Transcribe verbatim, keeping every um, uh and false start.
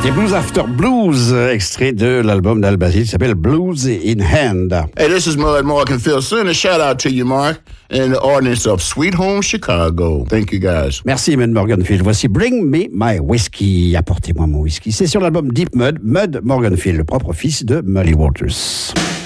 C'était Blues After Blues, extrait de l'album d'Al Basile qui s'appelle Blues in Hand. Hey, this is Mud Mark and Phil. Send a shout out to you, Mark, and the audience of Sweet Home Chicago. Thank you, guys. Merci, Mud Morganfield. Voici Bring Me My Whiskey. Apportez-moi mon whisky. C'est sur l'album Deep Mud, Mud Morganfield, le propre fils de Muddy Waters.